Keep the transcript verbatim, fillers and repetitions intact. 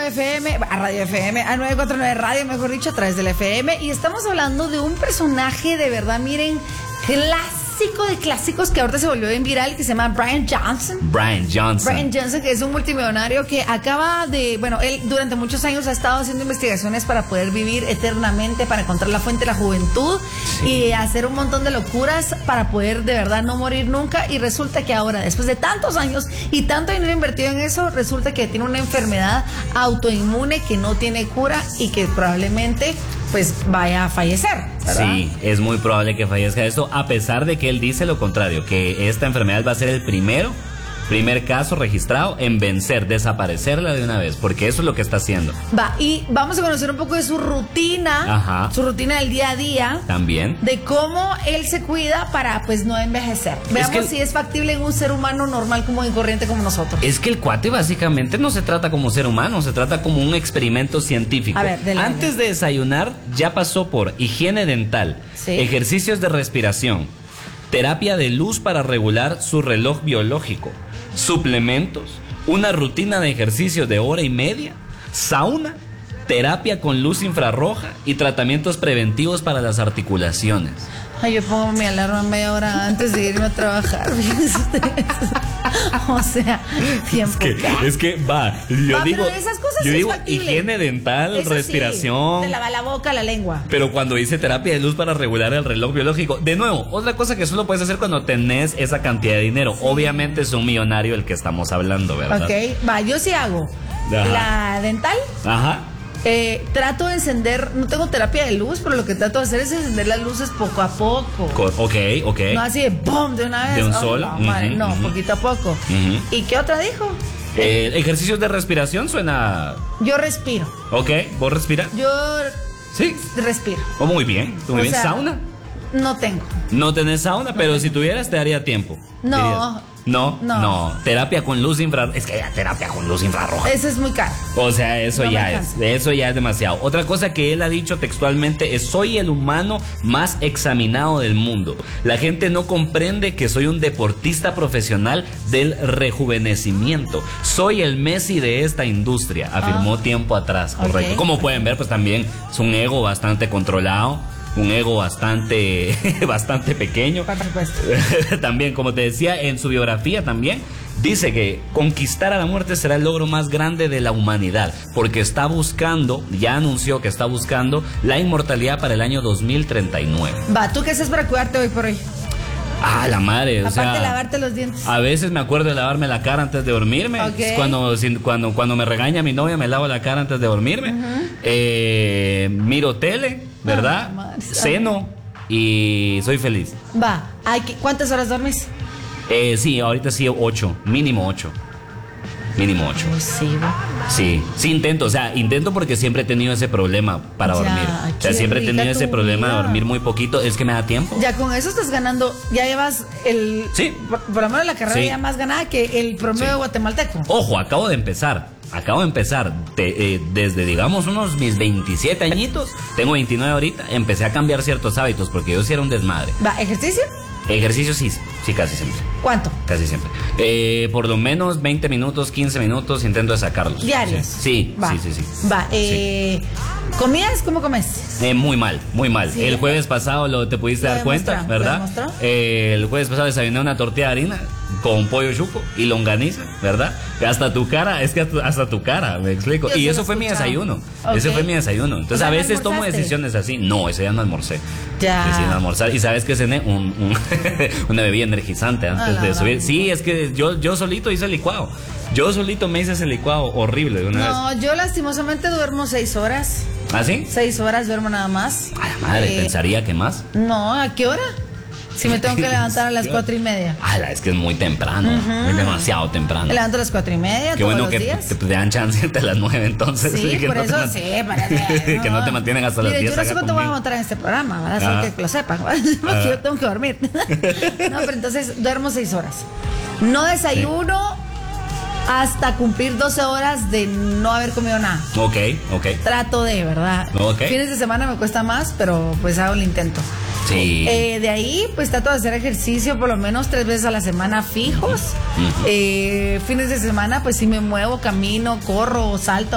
F M, a Radio F M, a nueve cuatro nueve Radio, mejor dicho, a través del F M. Y estamos hablando de un personaje de verdad, miren, clásico de clásicos que ahorita se volvió bien viral, que se llama Bryan Johnson. Bryan Johnson. Bryan Johnson, que es un multimillonario que acaba de, bueno, él durante muchos años ha estado haciendo investigaciones para poder vivir eternamente, para encontrar la fuente de la juventud, sí, y hacer un montón de locuras para poder de verdad no morir nunca. Y resulta que ahora, después de tantos años y tanto dinero invertido en eso, resulta que tiene una enfermedad autoinmune que no tiene cura y que probablemente pues vaya a fallecer, ¿verdad? Sí, es muy probable que fallezca esto, a pesar de que él dice lo contrario, que esta enfermedad va a ser el primero, primer caso registrado en vencer, desaparecerla de una vez, porque eso es lo que está haciendo. Va, y vamos a conocer un poco de su rutina, Ajá. su rutina del día a día. También. De cómo él se cuida para, pues, no envejecer. Veamos es que, si es factible en un ser humano normal, común y corriente como nosotros. Es que el cuate básicamente no se trata como ser humano, se trata como un experimento científico. A ver, dele, Antes dele. de desayunar, ya pasó por higiene dental, ¿sí?, ejercicios de respiración, terapia de luz para regular su reloj biológico, suplementos, una rutina de ejercicio de hora y media, sauna, terapia con luz infrarroja y tratamientos preventivos para las articulaciones. Ay, yo pongo mi alarma media hora antes de irme a trabajar. O sea, tiempo. Es que, es que va, yo va, digo, pero esas cosas yo sí digo es factible. Higiene dental, eso respiración. Sí, te lava la boca, la lengua. Pero cuando dice terapia de luz para regular el reloj biológico, de nuevo, otra cosa que solo puedes hacer cuando tenés esa cantidad de dinero. Sí. Obviamente es un millonario el que estamos hablando, ¿verdad? Ok, va, yo sí hago. Ajá. La dental. Ajá. Eh, trato de encender, no tengo terapia de luz, pero lo que trato de hacer es encender las luces poco a poco. Ok, ok. No así de boom, de una vez. De un oh, solo. No, madre, uh-huh, no uh-huh. poquito a poco. Uh-huh. ¿Y qué otra dijo? Eh, ejercicios de respiración suena. Yo respiro. Ok, ¿vos respiras? Yo sí. respiro. Oh, muy bien, muy o bien. sea, ¿Sauna? No tengo. No tenés sauna, no pero tengo. Si tuvieras te daría tiempo. No. Dirías. No, no, no. Terapia con luz infrarroja. Es que ya terapia con luz infrarroja. Eso es muy caro. O sea, eso no ya es. Eso ya es demasiado. Otra cosa que él ha dicho textualmente es: soy el humano más examinado del mundo. La gente no comprende que soy un deportista profesional del rejuvenecimiento. Soy el Messi de esta industria, afirmó ah. tiempo atrás. Correcto. Okay. Como pueden ver, pues también es un ego bastante controlado. Un ego bastante, bastante pequeño. Por supuesto. También, como te decía, en su biografía también dice que conquistar a la muerte será el logro más grande de la humanidad, porque está buscando, ya anunció que está buscando la inmortalidad para el año dos mil treinta y nueve. Va, ¿tú qué haces para cuidarte hoy por hoy? Ah, la madre, o Aparte sea, de lavarte los dientes. A veces me acuerdo de lavarme la cara antes de dormirme. Okay. Cuando, cuando, cuando me regaña mi novia, me lavo la cara antes de dormirme. Uh-huh. eh, miro tele, ¿verdad? Oh, ceno y soy feliz. Va, ¿cuántas horas dormís? Eh, sí, ahorita sí, ocho, mínimo ocho. Mínimo ocho. Sí, sí, sí intento, o sea, intento porque siempre he tenido ese problema para ya, dormir. O sea, siempre he tenido ese problema vida. de dormir muy poquito, es que me da tiempo. Ya con eso estás ganando, ya llevas el... Sí. Por, por lo menos la carrera sí. ya más ganada que el promedio sí. guatemalteco. Ojo, acabo de empezar. Acabo de empezar, te, eh, desde digamos unos mis veintisiete añitos, tengo veintinueve ahorita, empecé a cambiar ciertos hábitos porque yo sí era un desmadre. ¿Va, ejercicio? Ejercicio sí, sí, casi siempre. ¿Cuánto? Casi siempre. Eh, por lo menos veinte minutos, quince minutos, intento de sacarlos. ¿Diarios? Sí, Va. sí, sí, sí. Va, eh, sí. ¿Comías? ¿Cómo comes? Eh, muy mal, muy mal. Sí. El jueves pasado lo te pudiste ¿Lo dar cuenta, ¿verdad? Eh, el jueves pasado desayuné una tortilla de harina con pollo chuco y longaniza, ¿verdad? Hasta tu cara, es que hasta, hasta tu cara, me explico. Yo y eso fue mi desayuno. Okay. Ese fue mi desayuno. Entonces, o sea, a veces ¿almorzaste? Tomo decisiones así. No, ese ya no almorcé. Ya. Decidí no almorzar. Y sabes que cené un, un una bebida energizante antes ah, no, de subir. No. Sí, es que yo, yo solito hice el licuado. Yo solito me hice ese licuado horrible de una no, vez. No, yo lastimosamente duermo seis horas. ¿Ah, sí? Seis horas duermo nada más. A la madre, eh, pensaría que más. No, ¿a qué hora? Si me tengo que levantar a las cuatro y media. Ala, es que es muy temprano, uh-huh. es demasiado temprano. Me levanto a las cuatro y media. Qué todos bueno los que días. te, te dan chance hasta las nueve entonces. Sí, que por no eso man... sí, para que no. no te mantienen hasta Mire, las diez. Yo no sé cuánto voy a montar en este programa, ¿verdad? Solo ah. que lo sepan, porque ah. yo tengo que dormir. No, pero entonces duermo seis horas. No desayuno sí. hasta cumplir doce horas de no haber comido nada. Ok, ok. Trato de, ¿verdad? Okay. Fines de semana me cuesta más, pero pues hago el intento. Sí. Eh, de ahí, pues trato de hacer ejercicio por lo menos tres veces a la semana fijos. Uh-huh. eh, fines de semana, pues sí me muevo, camino, corro, salto.